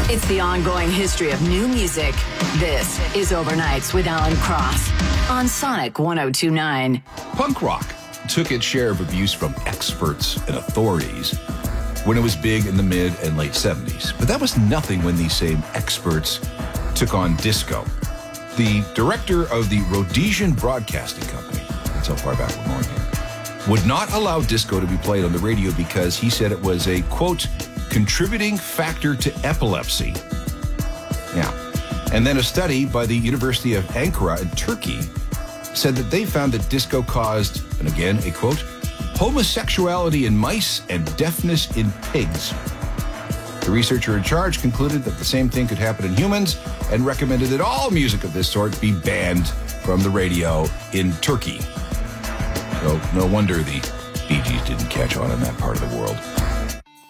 It's the ongoing history of new music. This is Overnights with Alan Cross on Sonic 102.9. Punk rock took its share of abuse from experts and authorities when it was big in the mid and late 70s. But that was nothing when these same experts took on disco. The director of the Rhodesian Broadcasting Company, that's how far back we're going here, would not allow disco to be played on the radio because he said it was a, quote, contributing factor to epilepsy. Yeah. And then a study by the University of Ankara in Turkey said that they found that disco caused, and again, a quote, homosexuality in mice and deafness in pigs. The researcher in charge concluded that the same thing could happen in humans and recommended that all music of this sort be banned from the radio in Turkey. So no wonder the Bee Gees didn't catch on in that part of the world.